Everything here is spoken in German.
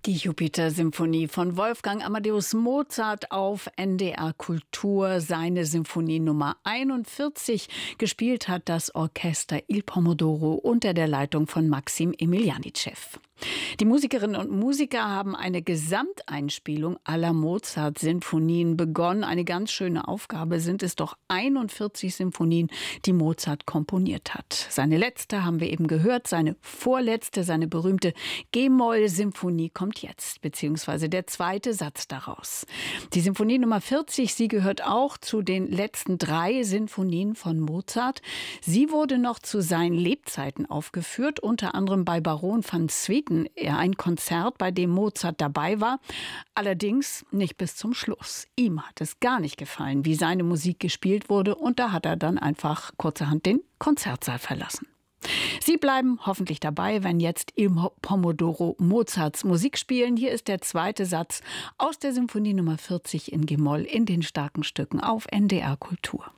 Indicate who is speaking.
Speaker 1: Die Jupiter-Symphonie von Wolfgang Amadeus Mozart auf NDR Kultur, seine Symphonie Nummer 41. Gespielt hat das Orchester Il Pomodoro unter der Leitung von Maxim Emiljanitschew. Die Musikerinnen und Musiker haben eine Gesamteinspielung aller Mozart-Sinfonien begonnen. Eine ganz schöne Aufgabe, sind es doch 41 Sinfonien, die Mozart komponiert hat. Seine letzte haben wir eben gehört, seine vorletzte, seine berühmte G-Moll-Symphonie kommt jetzt, beziehungsweise der zweite Satz daraus. Die Symphonie Nummer 40, sie gehört auch zu den letzten 3 Sinfonien von Mozart. Sie wurde noch zu seinen Lebzeiten aufgeführt, unter anderem bei Baron van Swieten, ein Konzert, bei dem Mozart dabei war, allerdings nicht bis zum Schluss. Ihm hat es gar nicht gefallen, wie seine Musik gespielt wurde, und da hat er dann einfach kurzerhand den Konzertsaal verlassen. Sie bleiben hoffentlich dabei, wenn jetzt im Pomodoro Mozarts Musik spielen. Hier ist der zweite Satz aus der Symphonie Nummer 40 in G-Moll in den starken Stücken auf NDR Kultur.